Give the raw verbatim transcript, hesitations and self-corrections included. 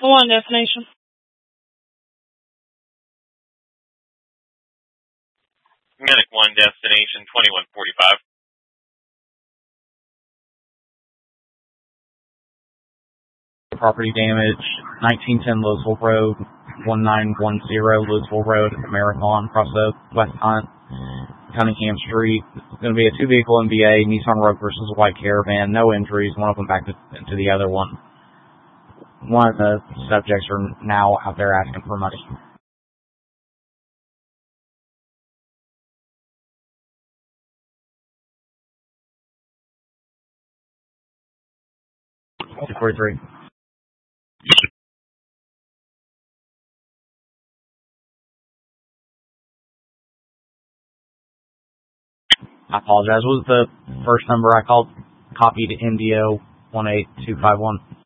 One destination. Medic one destination twenty-one forty-five. Property damage, nineteen ten Louisville Road, one nine one zero Louisville Road, Marathon, across the West Hunt, Cunningham Street. It's going to be a two-vehicle M V A, Nissan Rogue versus a white Caravan. No injuries. One of them back to, to the other one. One of the subjects are now out there asking for money. two forty-three. I apologize. Was the first number I called copied Indio one eight two five one?